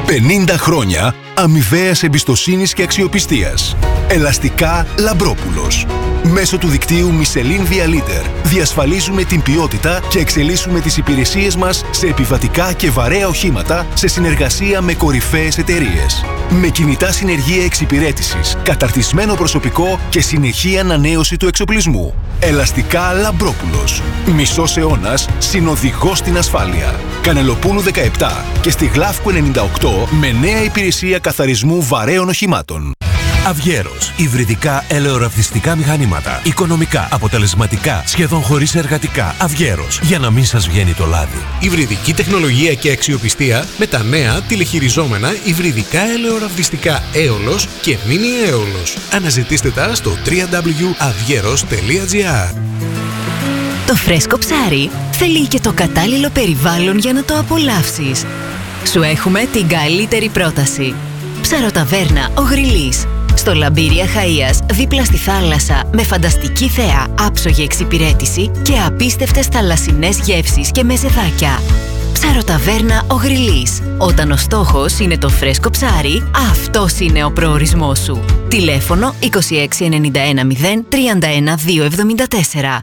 50 χρόνια αμοιβαίας εμπιστοσύνης και αξιοπιστίας. Ελαστικά Λαμπρόπουλος. Μέσω του δικτύου Michelin Via Liter διασφαλίζουμε την ποιότητα και εξελίσσουμε τις υπηρεσίες μας σε επιβατικά και βαρέα οχήματα σε συνεργασία με κορυφαίες εταιρείες. Με κινητά συνεργεία εξυπηρέτησης, καταρτισμένο προσωπικό και συνεχή ανανέωση του εξοπλισμού. Ελαστικά Λαμπρόπουλος. Μισός αιώνας συνοδηγός στην ασφάλεια. Κανελοπούλου 17 και στη Γλάφκου 98 με νέα υπηρεσία καθαρισμού βαρέων οχημάτων. Αυγέρος. Υβριδικά ελαιοραυτιστικά μηχανήματα. Οικονομικά, αποτελεσματικά, σχεδόν χωρίς εργατικά. Αυγέρος. Για να μην σας βγαίνει το λάδι. Υβριδική τεχνολογία και αξιοπιστία με τα νέα τηλεχειριζόμενα υβριδικά ελαιοραυτιστικά Έολος και Μίνι Έολος. Αναζητήστε τα στο www.avgeros.gr. Το φρέσκο ψάρι θέλει και το κατάλληλο περιβάλλον για να το απολαύσεις. Σου έχουμε την καλύτερη πρόταση. Ψαροταβέρνα Ο Γρυλής. Στο Λαμπύρια Χαΐας, δίπλα στη θάλασσα, με φανταστική θέα, άψογη εξυπηρέτηση και απίστευτες θαλασσινές γεύσεις και μεζεδάκια. Ψαροταβέρνα Ο Γρυλής. Όταν ο στόχος είναι το φρέσκο ψάρι, αυτός είναι ο προορισμός σου. Τηλέφωνο 2691 0 31 274.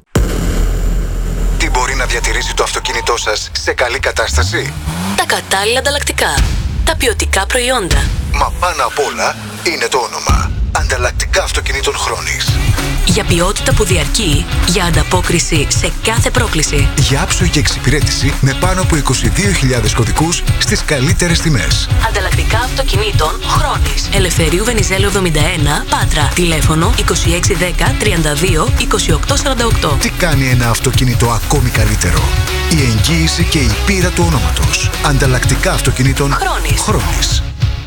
Τι μπορεί να διατηρήσει το αυτοκίνητό σας σε καλή κατάσταση? Τα κατάλληλα ανταλλακτικά. Τα ποιοτικά προϊόντα. Μα πάνω απ' όλα είναι το όνομα. Ανταλλακτικά αυτοκινήτων Χρόνης. Για ποιότητα που διαρκεί, για ανταπόκριση σε κάθε πρόκληση. Για άψογη εξυπηρέτηση με πάνω από 22.000 κωδικούς στις καλύτερες τιμές. Ανταλλακτικά αυτοκινήτων Χρόνης. Ελευθερίου Βενιζέλου 71, Πάτρα. Τηλέφωνο 2610 32 2848. Τι κάνει ένα αυτοκίνητο ακόμη καλύτερο? Η εγγύηση και η πείρα του ονόματος. Ανταλλακτικά αυτοκινήτων Χρόνης.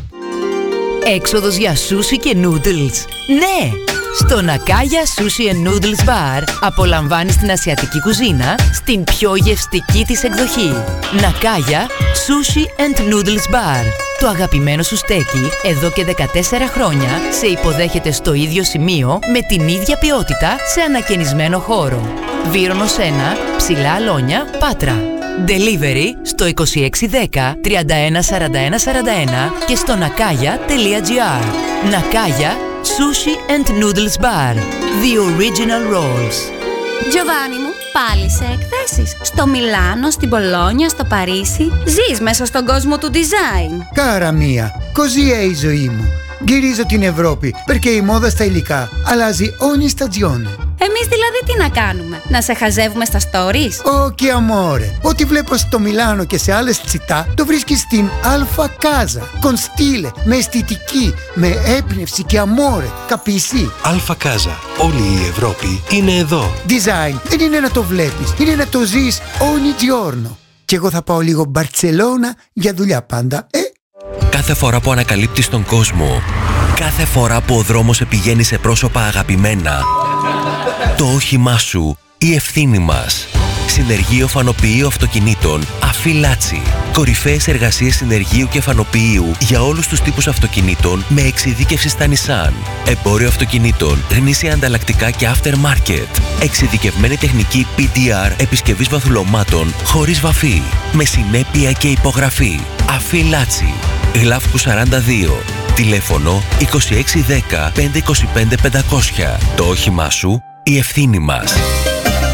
Έξοδος για σούσι και noodles. Ναι! Στο Νακάγια Sushi and Noodles Bar απολαμβάνεις την ασιατική κουζίνα στην πιο γευστική της εκδοχή. Νακάγια Sushi and Noodles Bar. Το αγαπημένο σου στέκι εδώ και 14 χρόνια σε υποδέχεται στο ίδιο σημείο με την ίδια ποιότητα σε ανακαινισμένο χώρο. Βύρονος 1, Ψηλά Αλόνια, Πάτρα. Delivery στο 2610 31 41 41 και στο nakaya.gr. Nakaya Sushi and Noodles Bar. The Original Rolls. Giovanni μου, πάλι σε εκθέσεις. Στο Μιλάνο, στην Πολόνια, στο Παρίσι. Ζεις μέσα στον κόσμο του design. Κάρα μία, così è η ζωή μου. Γυρίζω την Ευρώπη, perché η μόδα στα υλικά αλλάζει ogni stagione. Εμείς δηλαδή τι να κάνουμε, να σε χαζεύουμε στα stories? Όχι amore, ό,τι βλέπω στο Μιλάνο και σε άλλες τσιτά το βρίσκεις στην Alfa Casa. Con stile, με αισθητική, με έμπνευση και amore, capisci? Alfa Casa. Όλη η Ευρώπη είναι εδώ. Design δεν είναι να το βλέπεις, είναι να το ζεις ogni giorno. Και εγώ θα πάω λίγο Μπαρτσελώνα για δουλειά πάντα, Κάθε φορά που ανακαλύπτεις τον κόσμο, κάθε φορά που ο δρόμος σε πηγαίνει σε πρόσωπα αγαπημένα, το όχημά σου, η ευθύνη μας. Συνεργείο Φανοποιείου Αυτοκινήτων Αφιλάτσι. Κορυφαίες εργασίες συνεργείου και φανοποιείου για όλους τους τύπους αυτοκινήτων με εξειδίκευση στα Nissan. Εμπόριο αυτοκινήτων, γνήσια ανταλλακτικά και aftermarket. Εξειδικευμένη τεχνική PDR επισκευής βαθουλωμάτων χωρίς βαφή. Με συνέπεια και υπογραφή. Αφιλάτσι. Γλάφκου 42. Τηλέφωνο 2610 525 500. Το όχημά σου, η ευθύνη μας.